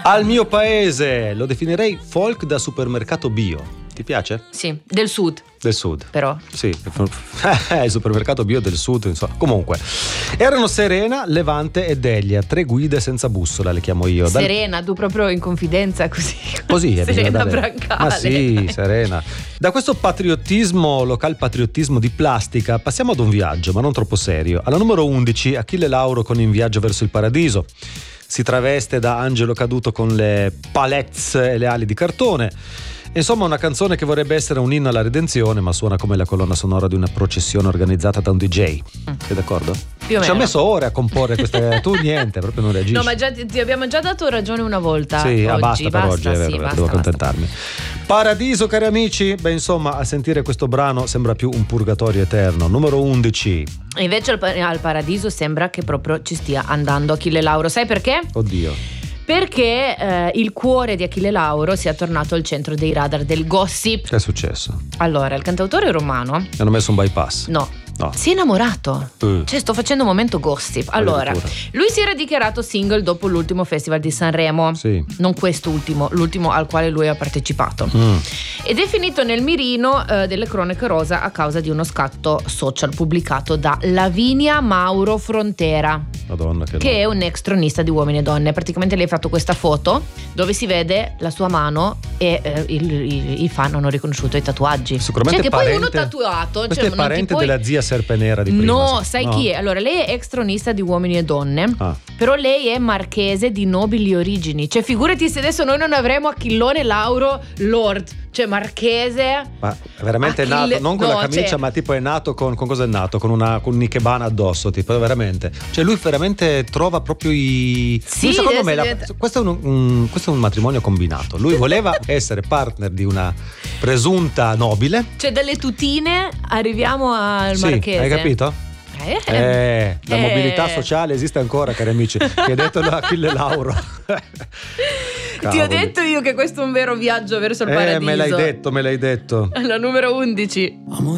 Al mio paese lo definirei folk da supermercato bio. Ti piace? Sì, del sud. Del sud. Però. Sì, il supermercato bio del sud, insomma. Comunque, erano Serena, Levante e Delia, 3 guide senza bussola, le chiamo io. Serena, tu proprio in confidenza così. Così è. Serena Brancale. Ma sì, Serena. Da questo patriottismo, local patriottismo di plastica, passiamo ad un viaggio, ma non troppo serio. Alla numero 11, Achille Lauro con In viaggio verso il paradiso. Si traveste da angelo caduto con le palets e le ali di cartone. Insomma, una canzone che vorrebbe essere un inno alla redenzione, ma suona come la colonna sonora di una processione organizzata da un DJ. Sei d'accordo? Più o meno. Ci ha messo ore a comporre queste. Tu niente, proprio non reagisci. No, ma già ti abbiamo già dato ragione una volta. Sì, oggi. Basta per oggi, è vero, sì, devo accontentarmi. Paradiso, cari amici. Beh, insomma, a sentire questo brano sembra più un purgatorio eterno. Numero 11. Invece al paradiso sembra che proprio ci stia andando Achille Lauro. Sai perché? Oddio. Perché il cuore di Achille Lauro sia tornato al centro dei radar del gossip. Che è successo? Allora, il cantautore romano Hanno messo un bypass. No. Si è innamorato. Cioè, sto facendo un momento gossip. Allora, lui si era dichiarato single dopo l'ultimo festival di Sanremo. Sì. Non quest'ultimo, l'ultimo al quale lui ha partecipato. Ed è finito nel mirino delle cronache rosa a causa di uno scatto social pubblicato da Lavinia Mauro Frontera. Madonna, che è un ex tronista di Uomini e Donne. Praticamente lei ha fatto questa foto dove si vede la sua mano e i fan hanno riconosciuto i tatuaggi. Sicuramente che parente, poi uno tatuato. Questo è parente della zia Serpenera di prima. No, sai chi è? Allora, lei è ex tronista di Uomini e Donne, però lei è marchese di nobili origini. Cioè, figurati se adesso noi non avremo Achillone Lauro Lord. Cioè, marchese. Ma veramente è nato, non con la camicia, ma tipo è nato con cosa è nato? Con un ikebana addosso, tipo, veramente. Cioè, lui veramente trova proprio i. Sì, secondo me questo è un matrimonio combinato. Lui voleva essere partner di una presunta nobile. Cioè, dalle tutine arriviamo al marchese. Hai capito? La mobilità sociale esiste ancora, cari amici. Chiedetelo a Achille Lauro. Ti ho detto io che questo è un vero viaggio verso il paradiso. Me l'hai detto. Alla numero 11.